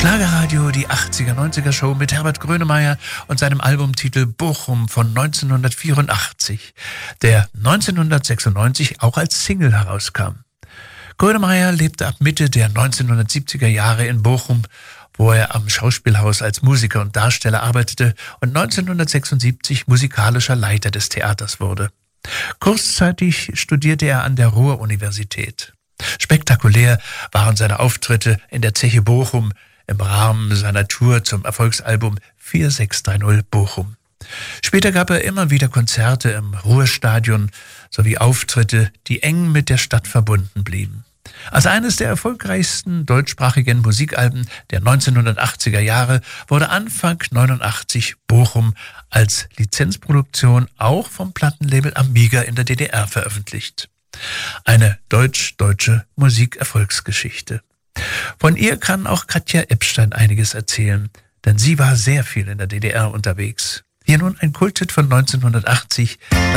Schlagerradio, die 80er-90er-Show mit Herbert Grönemeyer und seinem Albumtitel Bochum von 1984, der 1996 auch als Single herauskam. Grönemeyer lebte ab Mitte der 1970er Jahre in Bochum, wo er am Schauspielhaus als Musiker und Darsteller arbeitete und 1976 musikalischer Leiter des Theaters wurde. Kurzzeitig studierte er an der Ruhr-Universität. Spektakulär waren seine Auftritte in der Zeche Bochum im Rahmen seiner Tour zum Erfolgsalbum 4630 Bochum. Später gab er immer wieder Konzerte im Ruhrstadion sowie Auftritte, die eng mit der Stadt verbunden blieben. Als eines der erfolgreichsten deutschsprachigen Musikalben der 1980er Jahre wurde Anfang 89 Bochum als Lizenzproduktion auch vom Plattenlabel Amiga in der DDR veröffentlicht. Eine deutsch-deutsche Musikerfolgsgeschichte. Von ihr kann auch Katja Epstein einiges erzählen, denn sie war sehr viel in der DDR unterwegs. Hier nun ein Kulthit von 1980.